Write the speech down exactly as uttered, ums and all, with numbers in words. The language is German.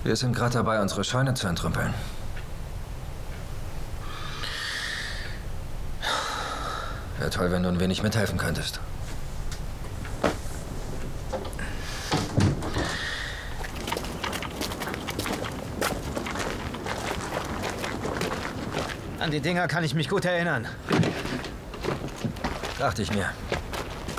Wir sind gerade dabei, unsere Scheune zu entrümpeln. Wäre toll, wenn du ein wenig mithelfen könntest. An die Dinger kann ich mich gut erinnern. Dachte ich mir.